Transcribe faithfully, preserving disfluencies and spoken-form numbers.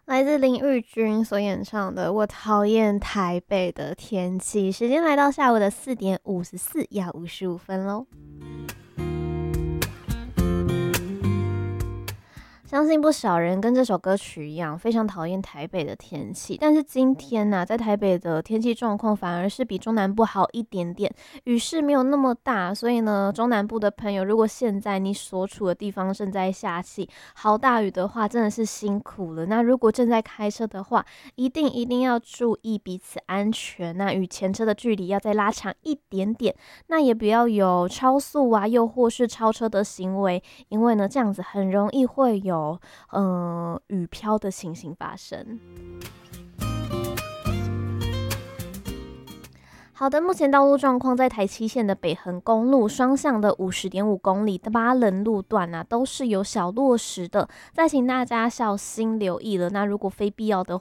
来自林玉君所演唱的《我讨厌台北的天气》。时间来到下午的四点五十四，要五十五分喽。相信不少人跟这首歌曲一样，非常讨厌台北的天气。但是今天呢、啊，在台北的天气状况反而是比中南部好一点点，雨势没有那么大。所以呢，中南部的朋友，如果现在你所处的地方正在下起好大雨的话，真的是辛苦了。那如果正在开车的话，一定一定要注意彼此安全。那与前车的距离要再拉长一点点，那也不要有超速啊，又或是超车的行为，因为呢，这样子很容易会有。呃，雨飘的情形发生。好的，目前道路状况在台七线的北横公路双向的五十点五公里的八人路段啊，都是有小落石的，再请大家小心留意了。那如果非必要的